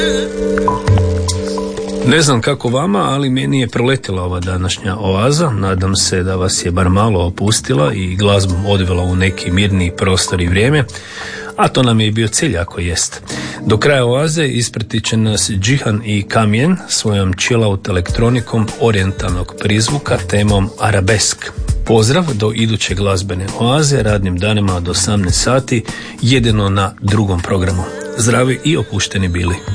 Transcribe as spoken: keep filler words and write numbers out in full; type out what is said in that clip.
Ne znam kako vama, ali meni je proletila ova današnja oaza. Nadam se da vas je bar malo opustila i glazbom odvela u neki mirniji prostor i vrijeme, a to nam je bio cilj ako jest. Do kraja oaze ispratit će nas Džihan i Kamjen svojom chillout elektronikom orijentalnog prizvuka temom Arabesk. Pozdrav do iduće glazbene oaze radnim danima od osamnaest sati, jedino na drugom programu. Zdravi i opušteni bili.